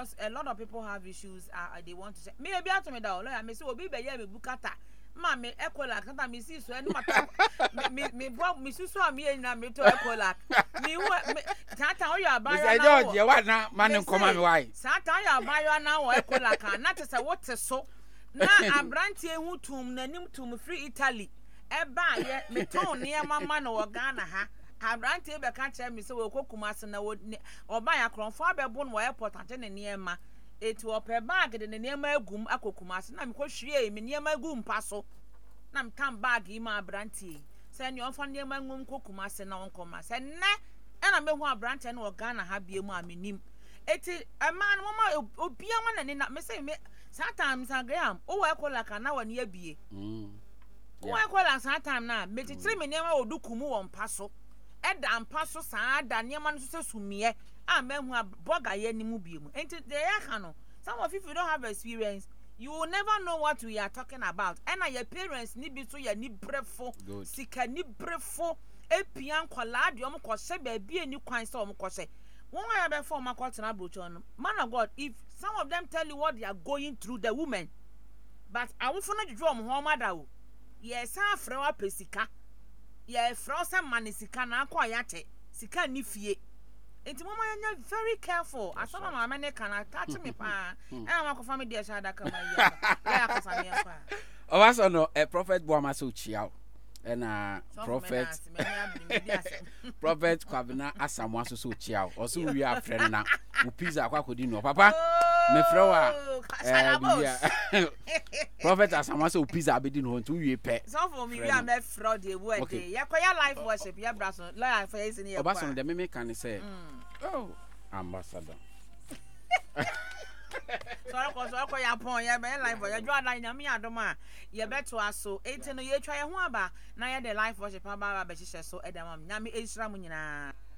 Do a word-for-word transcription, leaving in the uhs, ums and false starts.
because a lot of people have issues. Uh, they want to say, me be out to me that lawyer. Me say obi be here me bukata. Ma me ecola kata me see so any matter. Me me me me susu am here na me to ecola. Me who me tata o ya ba ya na. Mister George, you want na man come am why? Tata ya ba ya na o ecola kan. Na te say what so. Na abrantie hu tum nanim tum free Italy. Eba ye me ton ne mama na wo Ghana ha. Abrantie be ka kire me say wo kokumase na wo oba ya kronfo abebo no airport ante ne niema. Eti ope bag de ne niema agum akokumase na me ko hwie me niema agum paso. Na me tam bag yi ma abrantie. Se ne onfa niema ngum kokumase na wonkoma. Se ne na me hu abrantie na wo Ghana ha bie muamenim. Eti ema no mama obia ma na ne na me say me sometimes Graham o wa kola ka na wani abie. Mm. O wa kola sometimes na me titire me niema odukumu won paso. Eda ampaso saa da niema no so sumie a mehu aboga ye ni mu biemu enti they ya no some of if you don't have experience you will never know what we are talking about and your parents ni bi so ya ni brefo sika ni brefo epian kwala de om kwose ba bia ni kwan se om kwose won ya be form akotena brocho no man of God if some of them tell you what they are going through the women but awofo no dwodwo om ho mada wo yes afre wa pesika ye frozen manisika na akwa yate sika ni fie enti mama yanya very careful asama mama ne kana touch me pa e ma ko family dia shada kama ya ya ko sami ya pa o was no a prophet boama so chiao and uh prophet prophet kwabena asamwa so so chiao o so wi afre na u pizza akwa kodi no papa me frɛ wa eh prophet asamwa so pizza abedi no ntu wie pe so for me we am a fraud e wo dey ya koya life worship ya braso lawyer for is ni ya kwa obaso de me kan say oh ambassador so ko so ko ya pon ya be life ya jo adan nyam ya adoma ye beto aso enti no ye twa ye ho aba na ye de life worship aba ba be hyehyɛ so edamam nyame esra mu nyina